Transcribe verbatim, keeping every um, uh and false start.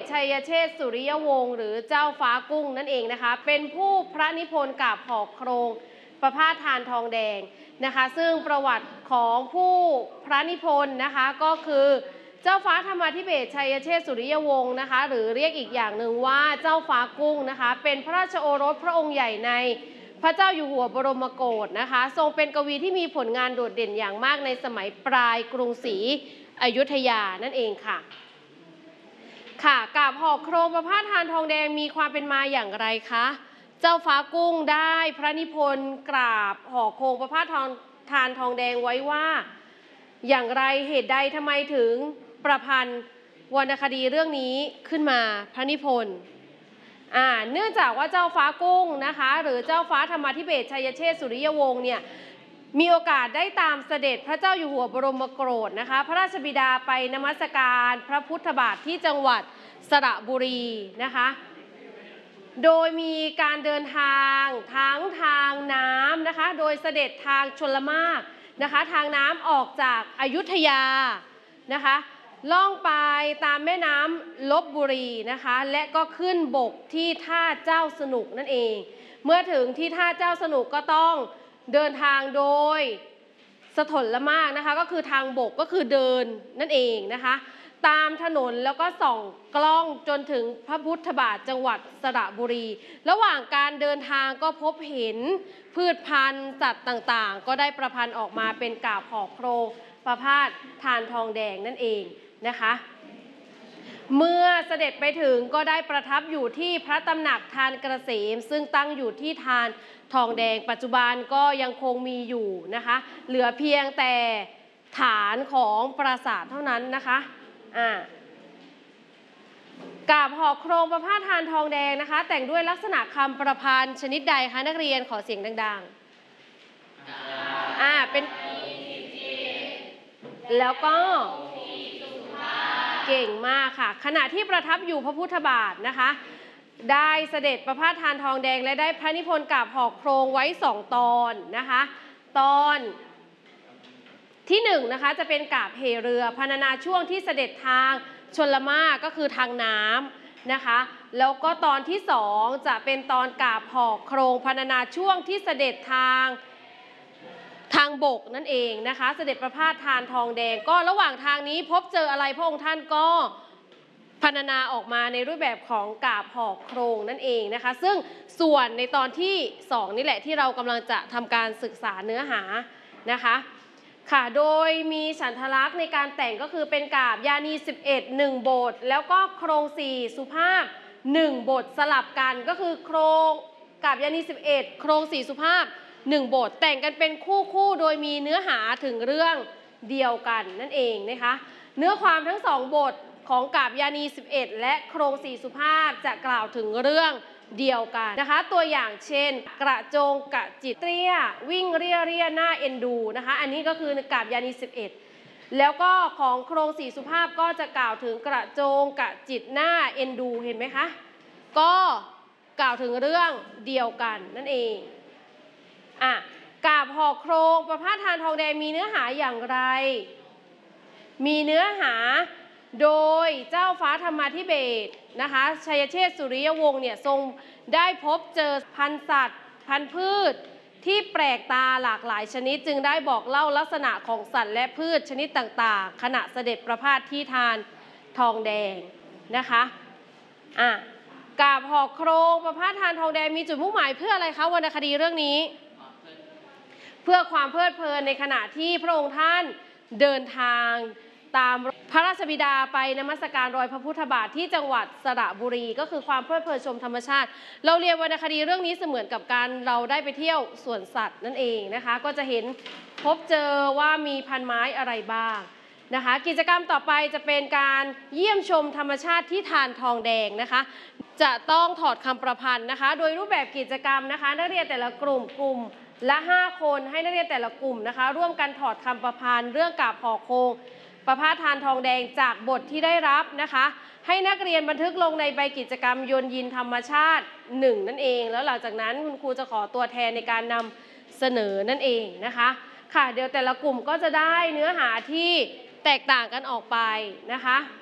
ชัยเชษฐ์สุริยวงศ์หรือเจ้าฟ้ากุ้งนั่นเองนะคะเป็นผู้พระนิพนธ์กาบหอกโครงประพาสทานทองแดงนะคะซึ่งประวัติของผู้พระนิพนธ์นะคะก็คือเจ้าฟ้าธรรมาธิเบศรชัยเชษฐ์สุริยวงศ์นะคะหรือเรียกอีกอย่างหนึ่งว่าเจ้าฟ้ากุ้งนะคะเป็นพระราชโอรสพระองค์ใหญ่ในพระเจ้าอยู่หัวบรมโกศนะคะทรงเป็นกวีที่มีผลงานโดดเด่นอย่างมากในสมัยปลายกรุงศรีอยุธยานั่นเองค่ะค่ะกาบหอกโครงประพาสทานทองแดงมีความเป็นมาอย่างไรคะเจ้าฟ้ากุ้งได้พระนิพนธ์กราบหอกโครงประพาสทองทานทองแดงไว้ว่าอย่างไรเหตุใดทำไมถึงประพันธ์วรรณคดีเรื่องนี้ขึ้นมาพระนิพนธ์อ่าเนื่องจากว่าเจ้าฟ้ากุ้งนะคะหรือเจ้าฟ้าธรรมาธิเบศรชัยเชษฐ์สุริยวงศ์เนี่ยมีโอกาสได้ตามเสด็จพระเจ้าอยู่หัวบรมโกศนะคะพระราชบิดาไปนมัสการพระพุทธบาทที่จังหวัดสระบุรีนะคะโดยมีการเดินทางทั้งทางน้ำนะคะโดยเสด็จทางชลมารนะคะทางน้ำออกจากอยุธยานะคะล่องไปตามแม่น้ำลพบุรีนะคะและก็ขึ้นบกที่ท่าเจ้าสนุกนั่นเองเมื่อถึงที่ท่าเจ้าสนุกก็ต้องเดินทางโดยสถลมากนะคะก็คือทางบกก็คือเดินนั่นเองนะคะตามถนนแล้วก็ส่องกล้องจนถึงพระพุทธบาทจังหวัดสระบุรีระหว่างการเดินทางก็พบเห็นพืชพันธุ์สัตว์ต่างๆก็ได้ประพันธ์ออกมาเป็นกาบหอกโครงประพาสทานทองแดงนั่นเองนะคะเมื่อเสด็จไปถึงก็ได้ประทับอยู่ที่พระตำหนักทานเกษมซึ่งตั้งอยู่ที่ทานทองแดงปัจจุบันก็ยังคงมีอยู่นะคะเหลือเพียงแต่ฐานของปราสาทเท่านั้นนะคะอ่ากาบหอกโครงประพาสทานทองแดงนะคะแต่งด้วยลักษณะคำประพันธ์ชนิดใดคะนักเรียนขอเสียงดังๆอ่าเป็นแล้วก็เก่งมากค่ะขณะที่ประทับอยู่พระพุทธบาทนะคะได้เสด็จประพาสทานทองแดงและได้พระนิพนธ์กาบหอกโครงไว้สองตอนนะคะตอนที่หนึ่งนะคะจะเป็นกาบเหเรือพรรณนาช่วงที่เสด็จทางชลมารก็คือทางน้ำนะคะแล้วก็ตอนที่สองจะเป็นตอนกาบหอกโครงพรรณนาช่วงที่เสด็จทางทางบกนั่นเองนะคะเสด็จประพาสทานทองแดงก็ระหว่างทางนี้พบเจออะไรพระองค์ท่านก็พรรณนาออกมาในรูปแบบของกาบหอกโครงนั่นเองนะคะซึ่งส่วนในตอนที่สองนี่แหละที่เรากำลังจะทำการศึกษาเนื้อหานะคะค่ะโดยมีฉันทลักษณ์ในการแต่งก็คือเป็นกาบยานีสิบเอ็ด หนึ่งบทแล้วก็โครงสี่สุภาพหนึ่งบทสลับกันก็คือโครงกาบยานีสิบเอ็ดโครงสี่สุภาพหนึ่งบทแต่งกันเป็นคู่คู่โดยมีเนื้อหาถึงเรื่องเดียวกันนั่นเองนะคะเนื้อความทั้งสองบทของกาบยานีสิบเอ็ดและโครงสี่สุภาพจะกล่าวถึงเรื่องเดียวกันนะคะตัวอย่างเช่นกระโจงกะจิตเตี้ยวิ่งเรียเรียหน้าเอ็นดูนะคะอันนี้ก็คือกาบยานีสิบเอ็ดแล้วก็ของโครงสี่สุภาพก็จะกล่าวถึงกระโจงกะจิตหน้าเอ็นดูเห็นไหมคะก็กล่าวถึงเรื่องเดียวกันนั่นเองอ่ะกาบหอกโครงประพาสทานทองแดงมีเนื้อหาอย่างไรมีเนื้อหาโดยเจ้าฟ้าธรรมาธิเบศรนะคะชัยเชษฐ์สุริยวงศ์เนี่ยทรงได้พบเจอพันธุ์สัตว์พันธุ์พืชที่แปลกตาหลากหลายชนิดจึงได้บอกเล่าลักษณะของสัตว์และพืชชนิดต่างๆขณะเสด็จประพาสที่ทานทองแดงนะคะอ่ะกาบหอกโครงประพาสทานทองแดงมีจุดมุ่งหมายเพื่ออะไรคะวรรณคดีเรื่องนี้เพื่อความเพลิดเพลินในขณะที่พระองค์ท่านเดินทางตามพระราชบิดาไปนมัสการรอยพระพุทธบาทที่จังหวัดสระบุรีก็คือความเพลิดเพลินชมธรรมชาติเราเรียนวรรณคดีเรื่องนี้เสมือนกับการเราได้ไปเที่ยวสวนสัตว์นั่นเองนะคะก็จะเห็นพบเจอว่ามีพันไม้อะไรบ้างนะคะกิจกรรมต่อไปจะเป็นการเยี่ยมชมธรรมชาติที่ทานทองแดงนะคะจะต้องถอดคำประพันธ์นะคะโดยรูปแบบกิจกรรมนะคะนักเรียนแต่ละกลุ่มกลุ่มละห้าคนให้นักเรียนแต่ละกลุ่มนะคะร่วมกันถอดคำประพันธ์เรื่องกาบหอกโครงประพาสทานทองแดงจากบทที่ได้รับนะคะให้นักเรียนบันทึกลงในใบกิจกรรมโยนยินธรรมชาติหนึ่งนั่นเองแล้วหลังจากนั้นคุณครูจะขอตัวแทนในการนำเสนอนั่นเองนะคะค่ะเดี๋ยวแต่ละกลุ่มก็จะได้เนื้อหาที่แตกต่างกันออกไปนะคะ